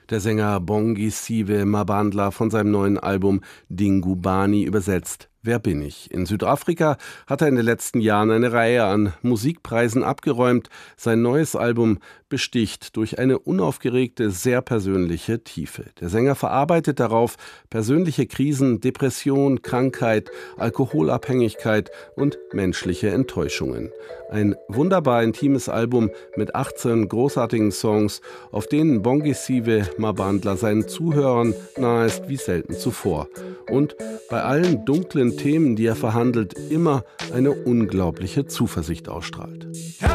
Der Sänger Bongi Sive Mabandla von seinem neuen Album Dingubani übersetzt. Wer bin ich? In Südafrika hat er in den letzten Jahren eine Reihe an Musikpreisen abgeräumt. Sein neues Album besticht durch eine unaufgeregte, sehr persönliche Tiefe. Der Sänger verarbeitet darauf persönliche Krisen, Depression, Krankheit, Alkoholabhängigkeit und menschliche Enttäuschungen. Ein wunderbar intimes Album mit 18 großartigen Songs, auf denen Bongi Sive Mabandla seinen Zuhörern nahe ist wie selten zuvor. Und bei allen dunklen Themen, die er verhandelt, immer eine unglaubliche Zuversicht ausstrahlt.